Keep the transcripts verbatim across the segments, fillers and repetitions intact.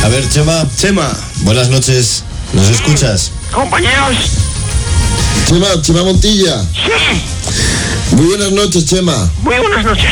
A ver, Chema. Chema. Buenas noches. ¿Nos escuchas? Compañeros. Chema, Chema Montilla. Sí. Muy buenas noches, Chema. Muy buenas noches.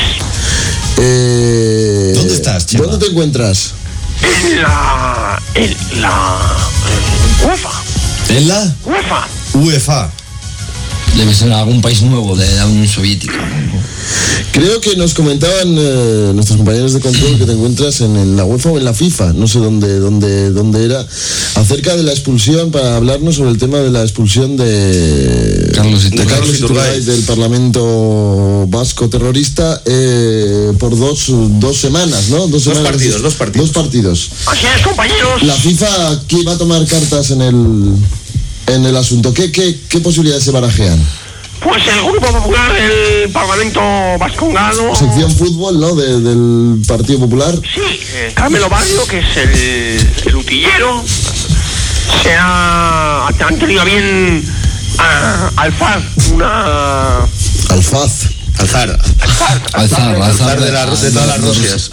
Eh, ¿Dónde estás, Chema? ¿Dónde te encuentras? En la... En la... UEFA. ¿En la? UEFA. UEFA. Debe ser algún país nuevo de la Unión Soviética. Creo que nos comentaban eh, nuestros compañeros de control que te encuentras en, en la UEFA o en la FIFA, no sé dónde, dónde, dónde era, acerca de la expulsión, para hablarnos sobre el tema de la expulsión de Carlos de Carlos Iturgaiz del Parlamento Vasco terrorista eh, por dos, dos semanas, ¿no? Dos, Dos semanas, partidos, dos partidos. Dos partidos. Así es, compañeros. La FIFA aquí va a tomar cartas en el en el asunto. ¿Qué, qué, qué posibilidades se barajean? Pues el Grupo Popular del Parlamento Vascongado. Sección fútbol, ¿no? De, del Partido Popular. Sí, eh, Carmelo Barrio, que es el, el utillero, se ha, han tenido bien a alzar una... Alfaz. Alzar. Alzar, Alzar, Alzar de, la, de todas las Rusias.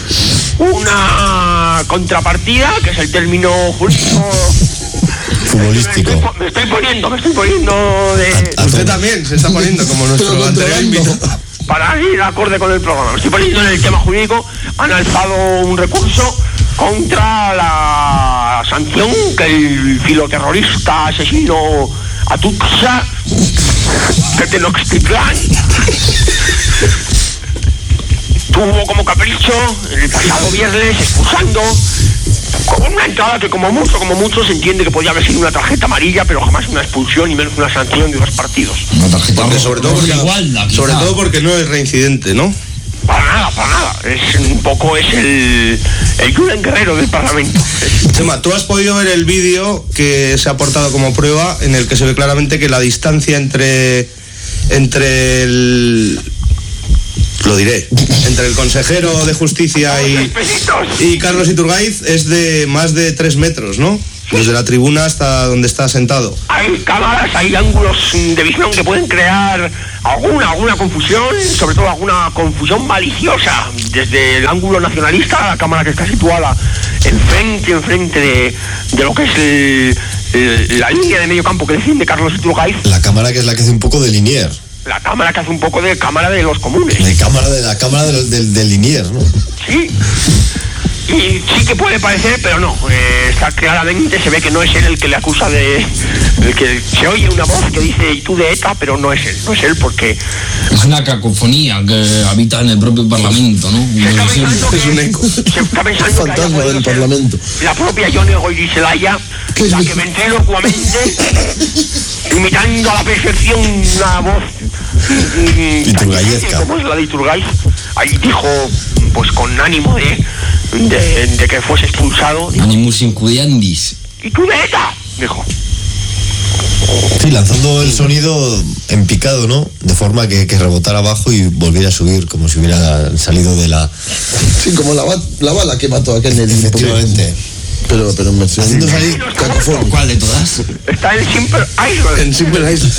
una contrapartida, que es el término jurídico. Futbolístico. Me estoy, me estoy poniendo, me estoy poniendo de... A- a Usted todo. también se está poniendo como nuestro Pero anterior controlando. invitado. Para ir acorde con el programa. Me estoy poniendo en el tema jurídico. Han alzado un recurso contra la sanción que el filoterrorista asesino Atutxa de Tenochtitlán tuvo como capricho el pasado viernes, expulsando con una entrada que como mucho, como mucho se entiende que podía haber sido una tarjeta amarilla, pero jamás una expulsión y menos una sanción de dos partidos. Una tarjeta Porque sobre todo porque, igualdad, quizá. sobre todo porque no es reincidente, ¿no? Para nada, para nada. Es un poco, es el, el Julen Guerrero del Parlamento. Chema, tú has podido ver el vídeo que se ha aportado como prueba en el que se ve claramente que la distancia entre entre el lo diré entre el consejero de justicia y, y Carlos Iturgaiz es de más de tres metros, ¿no? Desde la tribuna hasta donde está sentado. Hay cámaras, hay ángulos de visión que pueden crear alguna, alguna confusión, sobre todo alguna confusión maliciosa. Desde el ángulo nacionalista, la cámara que está situada enfrente, enfrente de, de lo que es el, el, la línea de medio campo que defiende Carlos Iturgaiz. La cámara que es la que hace un poco de Linier. La cámara que hace un poco de cámara de los comunes. De cámara de la cámara del, del, del Linier, ¿no? Sí. Y sí que puede parecer, pero no. Eh, está claramente, se ve que no es él el que le acusa de... El que se oye una voz que dice, y tú de ETA, pero no es él. No es él porque... Es una cacofonía que habita en el propio Parlamento, ¿no? Se está pensando que, Es un eco. se está pensando El que fantasma haya podido del ser Parlamento. la propia Yone Goirizelaya, ¿Qué es la eso? que ventrilocuamente, imitando a la perfección una voz mm, Iturgaiezca. como es la de Iturgaiz, ahí dijo, pues con ánimo de, de, de que fuese expulsado, dijo, Animus incudiandis. ¿y tú de ETA? Dijo. Sí, lanzando el sonido en picado, ¿no? De forma que, que rebotara abajo y volviera a subir, como si hubiera salido de la... Sí, como la, ba- la bala que mató a Kennedy. Efectivamente. Pero, pero en versión Haciendo salir cacofónica. ¿Cuál de todas? Está en Simple Island. En Simple Island.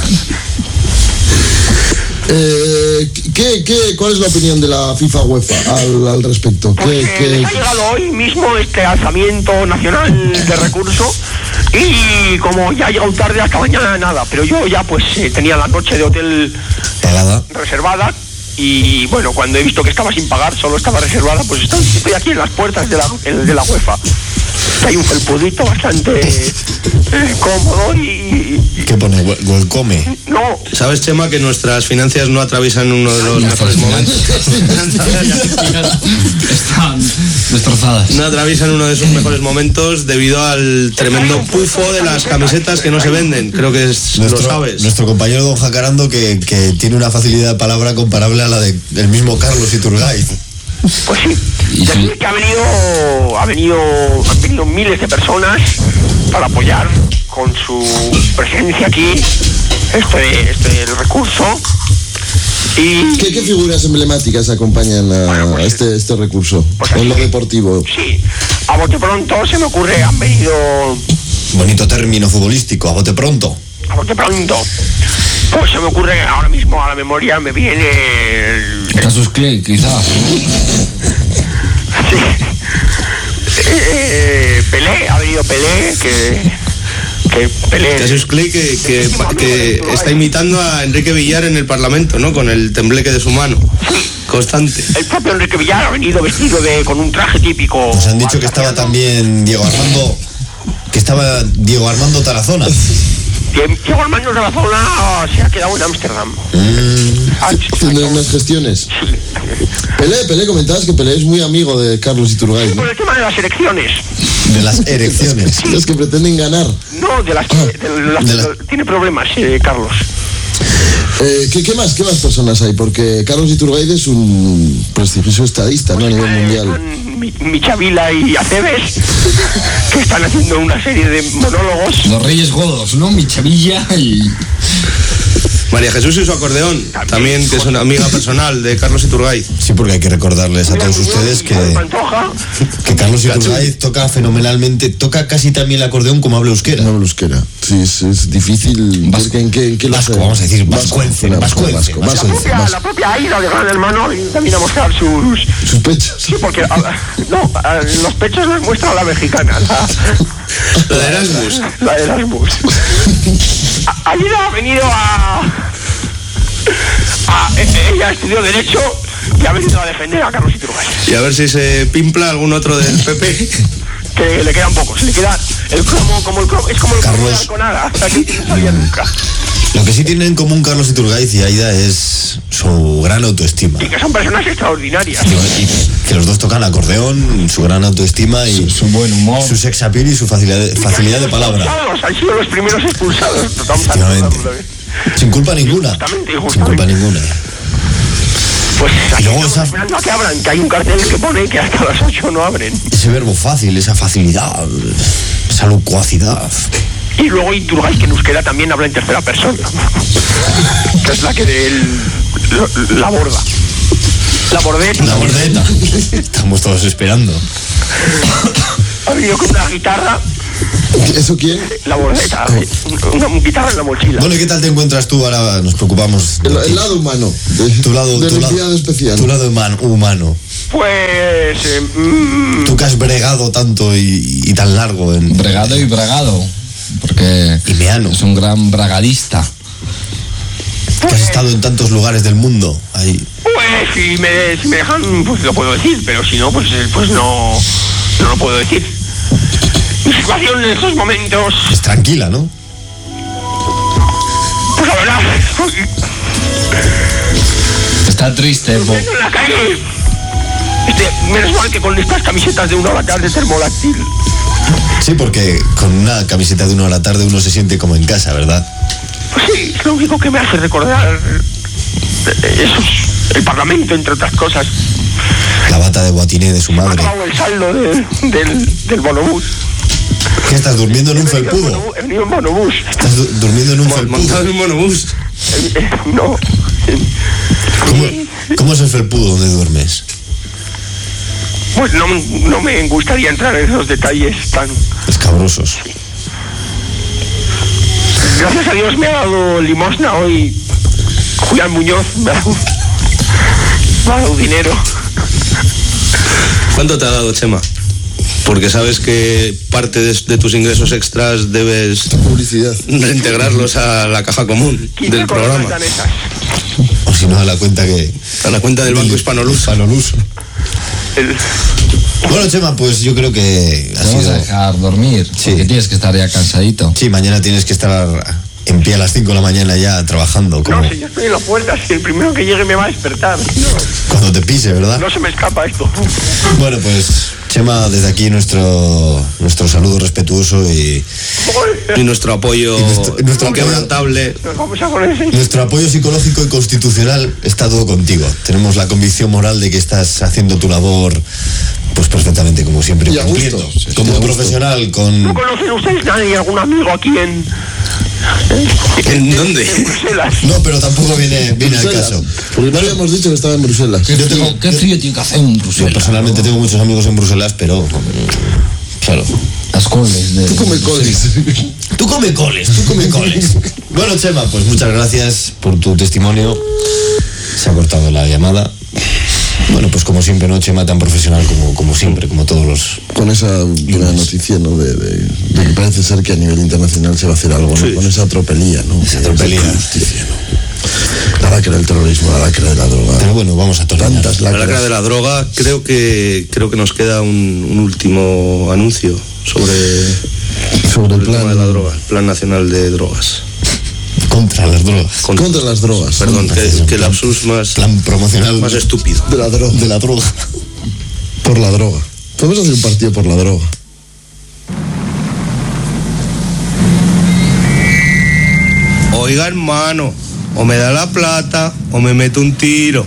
Eh, ¿qué, qué, ¿Cuál es la opinión de la FIFA UEFA al, al respecto? Pues ¿Qué, eh, qué- les ha llegado hoy mismo este alzamiento nacional de recurso y como ya ha llegado tarde hasta mañana nada, pero yo ya pues eh, tenía la noche de hotel pagada. reservada y bueno, cuando he visto que estaba sin pagar, solo estaba reservada, pues estoy, estoy aquí en las puertas de la, en- de la UEFA. Hay un felpudito bastante eh, cómodo y... ¿Qué pone? Wel- Welcome. No, ¿Sabes, Chema, que nuestras finanzas no atraviesan uno de los mejores momentos? Están destrozadas. No atraviesan uno de esos mejores momentos debido al tremendo pufo de las camisetas que no se venden. Creo que es- lo Nuestro, sabes. nuestro compañero Don Jacarando que, que tiene una facilidad de palabra comparable a la de, del mismo Carlos Iturgaiz. pues sí. Y sí. Decir que ha venido, ha venido, han venido miles de personas para apoyar con su presencia aquí este, este el recurso. Y ¿Qué, qué figuras emblemáticas acompañan a Bueno, pues, este, este recurso pues en lo así. deportivo? sí, a bote pronto se me ocurre, han venido Bonito término futbolístico, a bote pronto. a bote pronto. Pues se me ocurre ahora mismo a la memoria me viene el, el- Casus Clay, quizás. sí, Pelé, ha venido Pelé, que... que Pelé... Jesús Clay que, que, que está imitando a Enrique Villar en el Parlamento, ¿no? Con el tembleque de su mano. Constante. El propio Enrique Villar ha venido vestido de con un traje típico. Nos han dicho que estaba también Diego Armando, que estaba Diego Armando Tarazona. Diego Armando Tarazona se ha quedado en Ámsterdam. Mm. Tendrán unas gestiones. Pelé, Pelé, comentabas que Pelé es muy amigo de Carlos Iturgaiz, ¿no? Por el tema de las elecciones. De las elecciones. Los que pretenden ganar. No, de las que... De las, De la... Tiene problemas, eh, Carlos. Eh, ¿qué, ¿Qué más qué más personas hay? Porque Carlos Iturgaiz es un prestigioso estadista, ¿no? A nivel mundial. Mi, Michavila y Aceves, que están haciendo una serie de monólogos. Los Reyes Godos, ¿no? Michavilla y... María Jesús y su acordeón, también, también que es una amiga personal de Carlos Iturgaiz. Sí, porque hay que recordarles a todos ustedes que, que Carlos Iturgaiz toca fenomenalmente, toca casi también el acordeón como habla euskera. No habla euskera. Sí, es, es difícil. Vasco, ¿En qué, en qué vasco, vamos a decir, vascuence, vascuence. Vasco, vasco, la, propia, la propia Aida de Gran Hermano también a mostrar sus... Sus pechos. Sí, porque a, no, a, los pechos los muestra la mexicana. La, la de Erasmus. La de Erasmus. Aida ha venido a... a... Ella estudió Derecho y ha venido a defender a Carlos Iturgaiz. Y a ver si se pimpla algún otro del P P. Que le quedan pocos, le queda el cromo como el cromo, es como el cromo Carlos, de Alconada, aquí no sabía nunca. Lo que sí tienen en común Carlos Iturgaiz y Aida es su gran autoestima. Y que son personas extraordinarias. Y, y que los dos tocan acordeón, su gran autoestima y su, su buen humor, su sex appeal y su facilidad de, facilidad de palabra. Han sido los primeros expulsados. Efectivamente. Sin culpa ninguna. Justamente, justamente. Sin culpa ninguna. Pues y luego estamos esa... esperando a que abran, que hay un cartel que pone que hasta las ocho no abren. Ese verbo fácil, esa facilidad, esa locuacidad. Y luego Iturgaiz, que en euskera también habla en tercera persona, que es la que de él la borda. La bordeta. La bordeta. Estamos todos esperando. Ha venido con una guitarra. ¿Eso quién? La bordeta, una, una guitarra en la mochila. Bueno, ¿y qué tal te encuentras tú? Ahora nos preocupamos. El, el lado humano. De, tu lado, de tu necesidad especial. Tu lado humano. humano. Pues... Eh, mmm... Tú que has bregado tanto y, y tan largo. En, bregado y bregado. Porque y meano. Es un gran bragadista. Que has estado en tantos lugares del mundo. Ahí. Pues si me, si me dejan, pues lo puedo decir, pero si no, pues, pues no, no lo puedo decir. Mi situación en estos momentos... Es tranquila, ¿no? Pues la verdad... Está triste, po. En la calle... Este, menos mal que con estas camisetas de una hora tarde termoláctil. Sí, porque con una camiseta de una a la tarde uno se siente como en casa, ¿verdad? Pues sí, es lo único que me hace recordar... Eso es el Parlamento, entre otras cosas. La bata de boatiné de su madre. Me ha acabado el saldo de, del, del bonobús. ¿Qué estás durmiendo en un felpudo? He venido en bonobús. ¿Estás du durmiendo en un felpudo? Montado en un bonobús. Eh, eh, no. ¿Cómo, ¿Cómo es el felpudo donde duermes? Pues no, no me gustaría entrar en esos detalles tan... Escabrosos. Gracias a Dios me ha dado limosna hoy Julián Muñoz, me ha dado, me ha dado dinero. ¿Cuánto te ha dado, Chema? Porque sabes que parte de, de tus ingresos extras debes publicidad reintegrarlos a la caja común del programa. O si no, a la cuenta que... A la cuenta del Banco Hispanoluso. Hispanoluso. El... Bueno, Chema, pues yo creo que ha Te vamos sido... a dejar dormir, Sí. porque tienes que estar ya cansadito. Sí, mañana tienes que estar en pie a las cinco de la mañana ya trabajando. Como... No, si yo estoy en la puerta, si el primero que llegue me va a despertar. No, Cuando te pise, ¿verdad? no se me escapa esto. Bueno, pues, Chema, desde aquí nuestro nuestro saludo respetuoso y... Y nuestro apoyo Y nuestro- nuestro apoyo- inquebrantable. Nos vamos a poner ese... Nuestro apoyo psicológico y constitucional está todo contigo. Tenemos la convicción moral de que estás haciendo tu labor pues perfectamente, como siempre, Y a cumpliendo. gusto, sí, Como y a gusto. profesional, ¿No con... conocen ustedes nadie, algún amigo aquí en... ¿En dónde? En Bruselas? No, pero tampoco viene, viene al Bruselas. caso. Porque no habíamos dicho que estaba en Bruselas. ¿Qué, Yo frío, tengo- qué yo- frío tiene que hacer en Yo Bruselas? personalmente tengo muchos amigos en Bruselas, pero... Claro. Las coles de... Tú come coles. Tú come coles, tú come coles. Bueno, Chema, pues muchas gracias por tu testimonio. Se ha cortado la llamada. Bueno, pues como siempre, ¿no, Chema? Tan profesional como, como siempre, como todos los... con esa buena noticia, ¿no? De, de, de que parece ser que a nivel internacional se va a hacer algo, ¿no? Sí. Con esa tropelía, ¿no? Esa tropelía. Esa justicia, ¿no? La lacra del terrorismo, la lacra de la droga. Pero bueno, vamos a tolerar. Tantas La lacras. lacra de la droga, creo que creo que nos queda un, un último anuncio sobre, Sobre el el tema plan, de la droga, el Plan Nacional de Drogas. Contra las drogas. Contra- contra las drogas. Perdón, Contra- que, que plan- lapsus más, Plan promocional más estúpido. De la droga. de la droga. Por la droga. Podemos hacer un partido por la droga. Oiga, hermano, o me da la plata o me meto un tiro.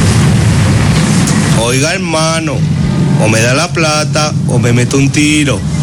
Oiga, hermano, o me da la plata o me meto un tiro.